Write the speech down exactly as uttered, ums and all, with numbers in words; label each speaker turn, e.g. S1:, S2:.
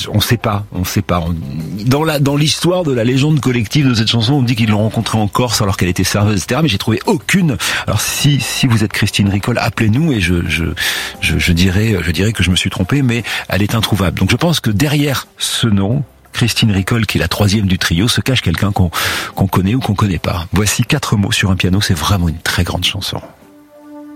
S1: on sait pas, on sait pas. On, dans la dans l'histoire de la légende collective de cette chanson, on me dit qu'ils l'ont rencontrée en Corse alors qu'elle était serveuse, et cetera. Mais j'ai trouvé aucune. Alors si si vous êtes Christine Ricol, appelez-nous et je je je, je dirais je dirais que je me suis trompé, mais elle est introuvable. Donc je pense que derrière ce nom, Christine Ricol, qui est la troisième du trio, se cache quelqu'un qu'on qu'on connaît ou qu'on connaît pas. Voici quatre mots sur un piano, c'est vraiment une très grande chanson.